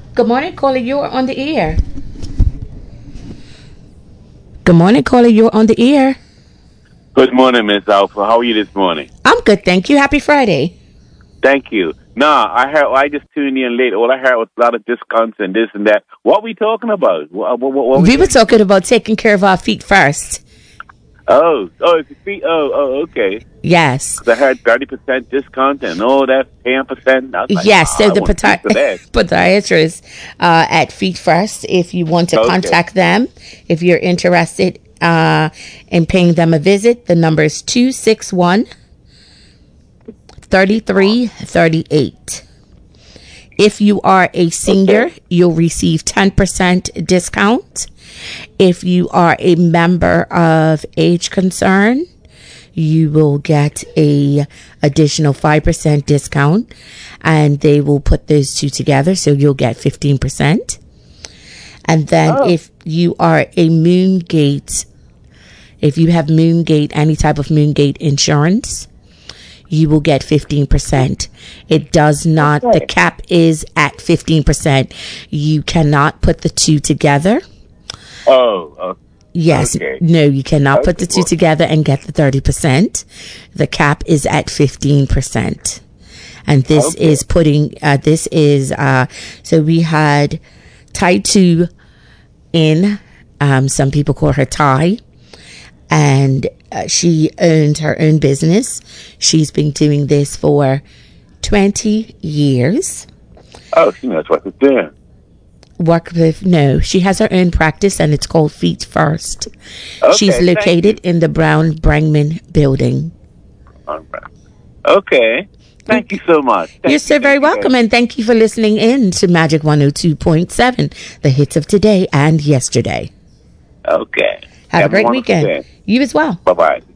Good morning, caller. You're on the air. Good morning, caller. You're on the air. Good morning, Miss Alpha. How are you this morning? I'm good, thank you. Happy Friday. Thank you. Nah, I just tuned in late. All I heard was a lot of discounts and this and that. What we talking about? What We were talking about taking care of our feet first. It's feet. Okay. Yes. 'Cause I heard 30% discount and all that 10%. I was like, Yes, so I the want a piece of that. podiatrist at Feet First, if you want to Okay. contact them, if you're interested in paying them a visit, the number is 261-3338. If you are a senior, Okay. you'll receive 10% discount. If you are a member of Age Concern, you will get a additional 5% discount, and they will put those two together, so you'll get 15%. And then if you are a Moongate, if you have Moongate, any type of Moongate insurance, you will get 15%. It does not, the cap is at 15%. You cannot put the two together. Yes. Okay. No, you cannot put the two together and get the 30%. The cap is at 15%. And this is putting, so we had Tai 2 in, some people call her Tai, and she owned her own business. She's been doing this for 20 years. Oh, she knows what to do. She has her own practice, and it's called Feet First. Okay, She's located in the Brown Brangman building. All right. Okay. Thank you so much. You're so very welcome, and thank you for listening in to Magic 102.7, the hits of today and yesterday. Okay. Have a great wonderful weekend. day. You as well. Bye-bye.